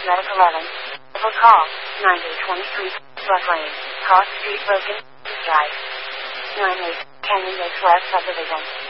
Medic 11. Civil call. 9823. Bus lane. Cross street broken. Drive. 98. Canyon Lakes West Subdivision.